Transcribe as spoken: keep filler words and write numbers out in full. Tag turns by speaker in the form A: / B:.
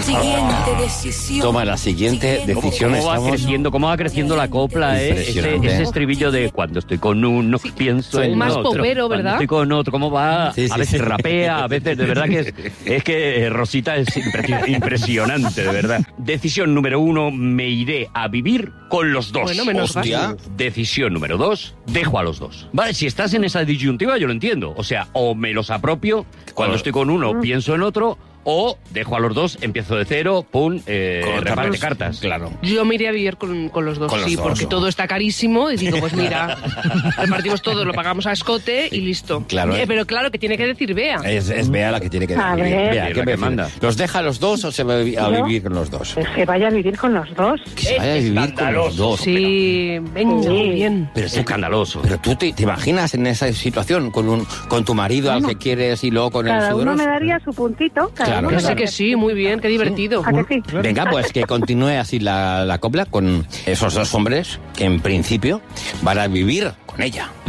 A: Siguiente decisión.
B: Toma la siguiente decisión.
C: ¿Cómo va
B: Estamos...
C: creciendo, cómo va creciendo la copla, eh? Ese,
B: Impresionante.
C: ese estribillo de cuando estoy con uno, pienso en
D: Más
C: otro.
D: popero,
C: Cuando
D: ¿verdad?
C: estoy con otro, ¿cómo va?
B: Sí, sí,
C: a veces
B: sí.
C: rapea, a veces, de verdad que es, es que Rosita es impre- impresionante, de verdad. Decisión número uno, me iré a vivir con los dos.
D: Bueno, menos
B: Hostia.
D: gasto.
C: Decisión número dos, dejo a los dos. Vale, si estás en esa disyuntiva yo lo entiendo. O sea, o me los apropio, cuando estoy con uno pienso en otro, o dejo a los dos, empiezo de cero, pum, eh,
B: Con
C: reparte
B: otros-
C: cartas.
B: Claro.
D: Yo me iría a vivir con, con los dos,
B: Con los
D: sí,
B: dos,
D: porque
B: ¿no?
D: todo está carísimo y digo, pues mira, repartimos todo, lo pagamos a escote y listo.
B: Claro,
D: Eh,
B: eh.
D: pero claro que tiene que decir Bea.
B: Es, es Bea la que tiene que
E: A
B: decidir.
E: ver.
B: Bea,
C: Es
B: ¿qué
C: la que
B: me
C: manda.
B: ¿Los deja a los dos o se va a vi- a
E: Yo-
B: vivir con los dos?
E: Pues que vaya a vivir con los dos.
B: Que se vaya a vivir con los
C: escandaloso.
B: dos.
D: Sí, venga,
E: Sí.
D: muy bien.
B: Pero
C: Es
B: tú-
C: escandaloso.
B: Pero tú te, te imaginas en esa situación con un con tu marido al que quieres y luego con el
E: Cada uno
B: sudoroso?
E: me daría su puntito. Cada
B: Claro,
E: uno
D: Yo
E: me
D: sé
E: daría
D: que sí, muy bien, qué divertido.
E: ¿A que sí?
B: Venga, pues que continúe así la, la copla con esos dos hombres que en principio van a vivir con ella.